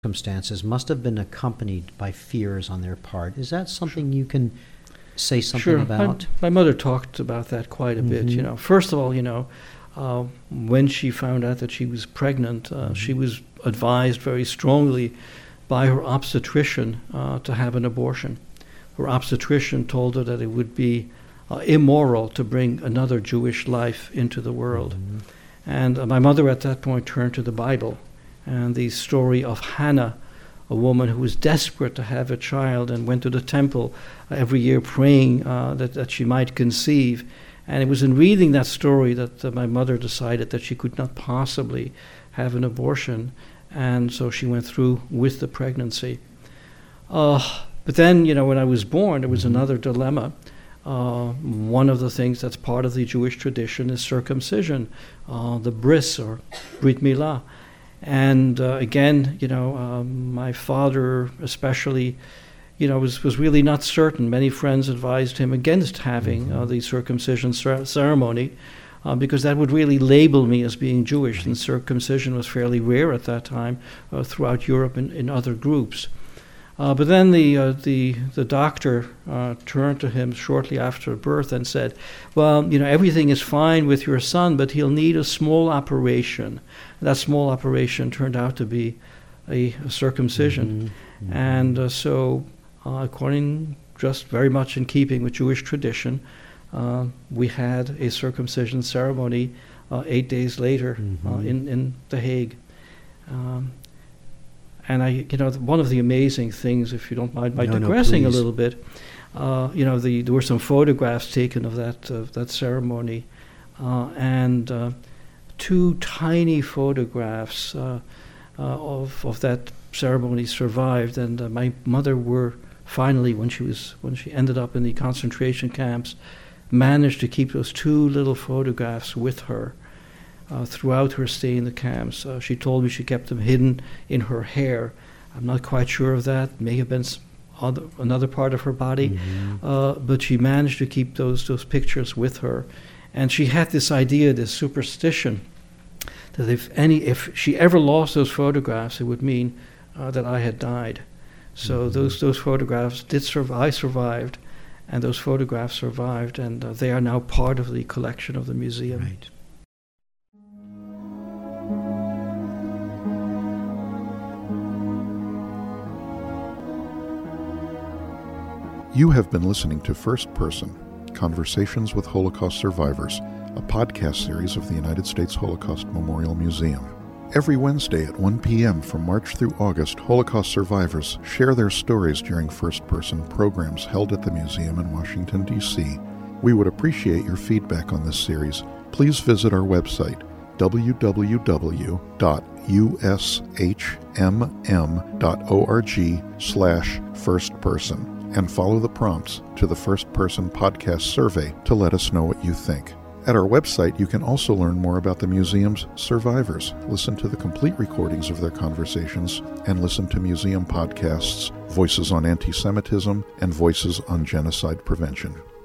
circumstances must have been accompanied by fears on their part. Is that something you can say something about? My mother talked about that quite a bit. First of all, when she found out that she was pregnant, she was advised very strongly by her obstetrician to have an abortion. Her obstetrician told her that it would be immoral to bring another Jewish life into the world. And my mother at that point turned to the Bible and the story of Hannah, a woman who was desperate to have a child and went to the temple every year praying that she might conceive. And it was in reading that story that my mother decided that she could not possibly have an abortion. And so she went through with the pregnancy. But then, when I was born, there was another dilemma. One of the things that's part of the Jewish tradition is circumcision, the bris or brit milah. And again, my father especially, was really not certain. Many friends advised him against having the circumcision ceremony because that would really label me as being Jewish, and circumcision was fairly rare at that time throughout Europe and in other groups. But then the doctor turned to him shortly after birth and said, well, everything is fine with your son, but he'll need a small operation. That small operation turned out to be a circumcision. And so, according, just very much in keeping with Jewish tradition, we had a circumcision ceremony 8 days later in The Hague. And one of the amazing things, if you don't mind my digressing a little bit, there were some photographs taken of that ceremony, and two tiny photographs of that ceremony survived. And my mother were finally, when she ended up in the concentration camps, managed to keep those two little photographs with her throughout her stay in the camps. She told me she kept them hidden in her hair. I'm not quite sure of that. May have been another part of her body, but she managed to keep those pictures with her. And she had this idea, this superstition, that if she ever lost those photographs, it would mean that I had died. So those photographs did survive. I survived, and those photographs survived, and they are now part of the collection of the museum. Right. You have been listening to First Person, Conversations with Holocaust Survivors, a podcast series of the United States Holocaust Memorial Museum. Every Wednesday at 1 p.m. from March through August, Holocaust survivors share their stories during First Person programs held at the museum in Washington, D.C. We would appreciate your feedback on this series. Please visit our website, www.ushmm.org/firstperson. and follow the prompts to the First Person podcast survey to let us know what you think. At our website, you can also learn more about the museum's survivors, listen to the complete recordings of their conversations, and listen to museum podcasts, Voices on Anti-Semitism and Voices on Genocide Prevention.